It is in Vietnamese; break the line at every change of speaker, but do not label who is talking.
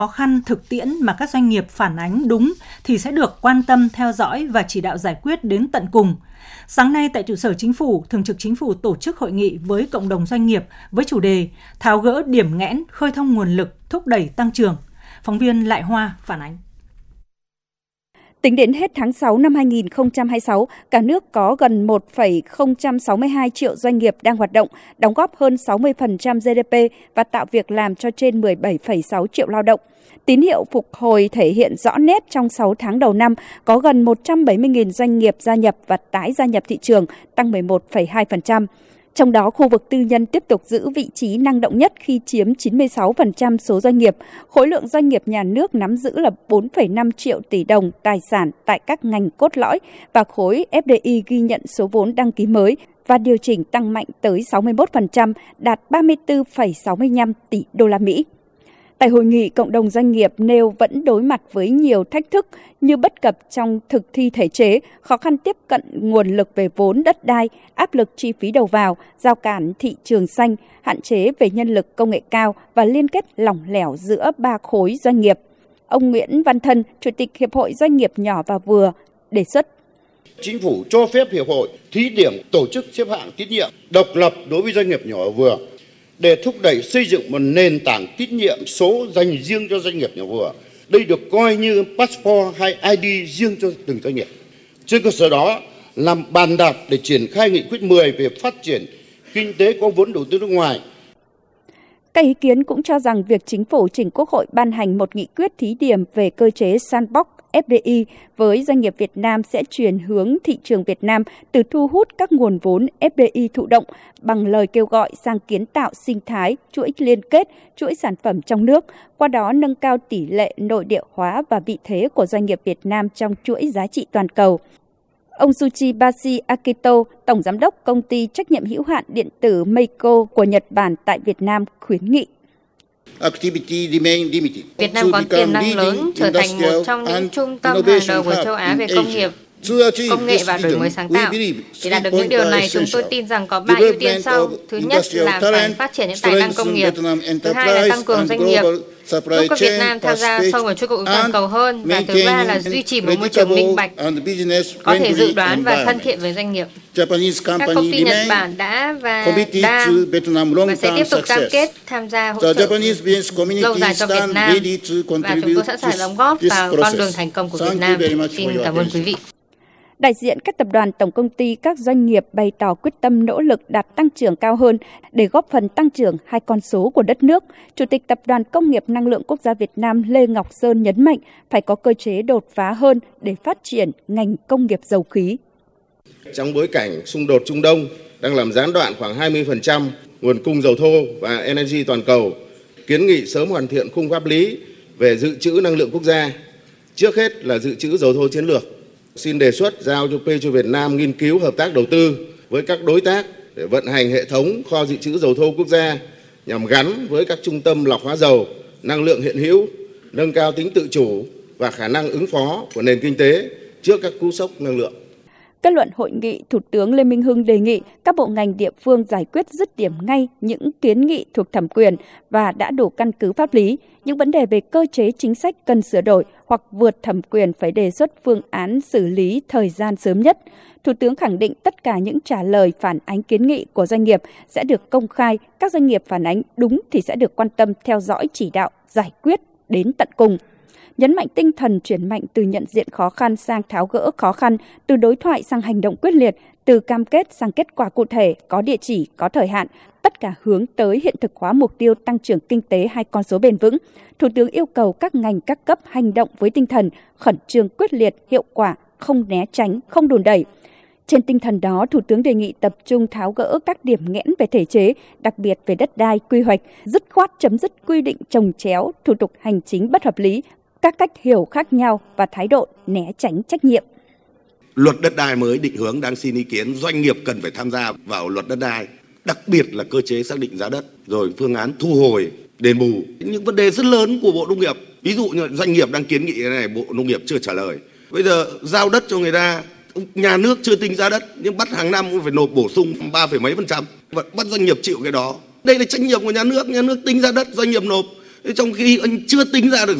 Khó khăn thực tiễn mà các doanh nghiệp phản ánh đúng thì sẽ được quan tâm, theo dõi và chỉ đạo giải quyết đến tận cùng. Sáng nay tại trụ sở Chính phủ, Thường trực Chính phủ tổ chức hội nghị với cộng đồng doanh nghiệp với chủ đề tháo gỡ điểm nghẽn, khơi thông nguồn lực, thúc đẩy tăng trưởng. Phóng viên Lại Hoa phản ánh.
Tính đến hết tháng 6 năm 2026, cả nước có gần 1,062 triệu doanh nghiệp đang hoạt động, đóng góp hơn 60% GDP và tạo việc làm cho trên 17,6 triệu lao động. Tín hiệu phục hồi thể hiện rõ nét trong 6 tháng đầu năm, có gần 170.000 doanh nghiệp gia nhập và tái gia nhập thị trường, tăng 11,2%. Trong đó, khu vực tư nhân tiếp tục giữ vị trí năng động nhất khi chiếm 96% số doanh nghiệp. Khối lượng doanh nghiệp nhà nước nắm giữ là 4,5 triệu tỷ đồng tài sản tại các ngành cốt lõi và khối FDI ghi nhận số vốn đăng ký mới và điều chỉnh tăng mạnh tới 61%, đạt 34,65 tỷ đô la Mỹ. Tại hội nghị, cộng đồng doanh nghiệp nêu vẫn đối mặt với nhiều thách thức như bất cập trong thực thi thể chế, khó khăn tiếp cận nguồn lực về vốn đất đai, áp lực chi phí đầu vào, rào cản thị trường xanh, hạn chế về nhân lực công nghệ cao và liên kết lỏng lẻo giữa ba khối doanh nghiệp. Ông Nguyễn Văn Thân, Chủ tịch Hiệp hội Doanh nghiệp nhỏ và vừa, đề xuất.
Chính phủ cho phép Hiệp hội thí điểm tổ chức xếp hạng tín nhiệm độc lập đối với doanh nghiệp nhỏ và vừa, để thúc đẩy xây dựng một nền tảng tín nhiệm số dành riêng cho doanh nghiệp nhỏ vừa. Đây được coi như passport hay ID riêng cho từng doanh nghiệp. Trên cơ sở đó, làm bàn đạp để triển khai nghị quyết 10 về phát triển kinh tế có vốn đầu tư nước ngoài.
Các ý kiến cũng cho rằng việc Chính phủ trình Quốc hội ban hành một nghị quyết thí điểm về cơ chế sandbox FDI với doanh nghiệp Việt Nam sẽ chuyển hướng thị trường Việt Nam từ thu hút các nguồn vốn FDI thụ động bằng lời kêu gọi sang kiến tạo sinh thái, chuỗi liên kết, chuỗi sản phẩm trong nước, qua đó nâng cao tỷ lệ nội địa hóa và vị thế của doanh nghiệp Việt Nam trong chuỗi giá trị toàn cầu. Ông Tsuchibashi Akito, Tổng Giám đốc Công ty Trách nhiệm hữu hạn Điện tử Meiko của Nhật Bản tại Việt Nam khuyến nghị.
Việt Nam có tiềm năng lớn trở thành một trong những trung tâm hàng đầu của châu Á về công nghiệp, công nghệ và đổi mới sáng tạo. Để đạt được những điều này, chúng tôi tin rằng có 3 ưu tiên sau. Thứ nhất là phải phát triển những tài năng công nghiệp. Thứ hai là tăng cường doanh nghiệp, giúp các Việt Nam tham gia sâu vào chuỗi cung ứng toàn cầu hơn. Và thứ ba là duy trì một môi trường minh bạch, có thể dự đoán và thân thiện với doanh nghiệp. Các công ty Nhật Bản đã và sẽ tiếp tục cam kết tham gia hỗ trợ lâu dài cho Việt Nam và chúng tôi sẵn sàng đóng góp vào con đường thành công của Việt Nam. Xin cảm ơn quý vị.
Đại diện các tập đoàn, tổng công ty, các doanh nghiệp bày tỏ quyết tâm nỗ lực đạt tăng trưởng cao hơn để góp phần tăng trưởng hai con số của đất nước. Chủ tịch Tập đoàn Công nghiệp Năng lượng Quốc gia Việt Nam Lê Ngọc Sơn nhấn mạnh phải có cơ chế đột phá hơn để phát triển ngành công nghiệp dầu khí.
Trong bối cảnh xung đột Trung Đông đang làm gián đoạn khoảng 20% nguồn cung dầu thô và energy toàn cầu, kiến nghị sớm hoàn thiện khung pháp lý về dự trữ năng lượng quốc gia. Trước hết là dự trữ dầu thô chiến lược. Xin đề xuất giao cho Petro Việt Nam nghiên cứu hợp tác đầu tư với các đối tác để vận hành hệ thống kho dự trữ dầu thô quốc gia nhằm gắn với các trung tâm lọc hóa dầu, năng lượng hiện hữu, nâng cao tính tự chủ và khả năng ứng phó của nền kinh tế trước các cú sốc năng lượng.
Kết luận hội nghị, Thủ tướng Lê Minh Hưng đề nghị các bộ ngành địa phương giải quyết dứt điểm ngay những kiến nghị thuộc thẩm quyền và đã đủ căn cứ pháp lý. Những vấn đề về cơ chế chính sách cần sửa đổi hoặc vượt thẩm quyền phải đề xuất phương án xử lý thời gian sớm nhất. Thủ tướng khẳng định tất cả những trả lời phản ánh kiến nghị của doanh nghiệp sẽ được công khai, các doanh nghiệp phản ánh đúng thì sẽ được quan tâm theo dõi chỉ đạo, giải quyết đến tận cùng. Nhấn mạnh tinh thần chuyển mạnh từ nhận diện khó khăn sang tháo gỡ khó khăn, từ đối thoại sang hành động quyết liệt, từ cam kết sang kết quả cụ thể, có địa chỉ, có thời hạn, tất cả hướng tới hiện thực hóa mục tiêu tăng trưởng kinh tế hai con số bền vững. Thủ tướng yêu cầu các ngành các cấp hành động với tinh thần khẩn trương, quyết liệt, hiệu quả, không né tránh, không đùn đẩy. Trên tinh thần đó, Thủ tướng đề nghị tập trung tháo gỡ các điểm nghẽn về thể chế, đặc biệt về đất đai, quy hoạch, dứt khoát chấm dứt quy định chồng chéo, thủ tục hành chính bất hợp lý, các cách hiểu khác nhau và thái độ né tránh trách nhiệm.
Luật đất đai mới định hướng đang xin ý kiến, doanh nghiệp cần phải tham gia vào luật đất đai, đặc biệt là cơ chế xác định giá đất, rồi phương án thu hồi, đền bù. Những vấn đề rất lớn của Bộ Nông nghiệp, ví dụ như doanh nghiệp đang kiến nghị cái này, Bộ Nông nghiệp chưa trả lời. Bây giờ giao đất cho người ta, nhà nước chưa tính giá đất, nhưng bắt hàng năm cũng phải nộp bổ sung 3 mấy %, và bắt doanh nghiệp chịu cái đó. Đây là trách nhiệm của nhà nước tính giá đất, doanh nghiệp nộp. trong khi anh chưa tính ra được